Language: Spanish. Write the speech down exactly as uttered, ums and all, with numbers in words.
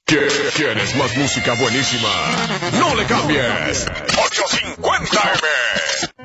¿Qui- ¿Quieres más música buenísima? No le cambies. ochocientos cincuenta eme.